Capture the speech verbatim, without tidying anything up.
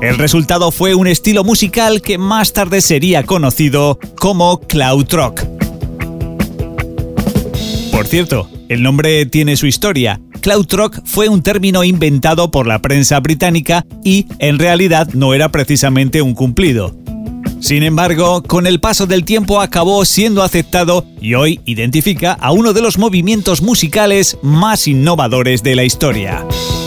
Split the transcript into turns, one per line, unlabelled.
El resultado fue un estilo musical que más tarde sería conocido como Krautrock. Por cierto, el nombre tiene su historia. Krautrock fue un término inventado por la prensa británica y, en realidad, no era precisamente un cumplido. Sin embargo, con el paso del tiempo acabó siendo aceptado y hoy identifica a uno de los movimientos musicales más innovadores de la historia.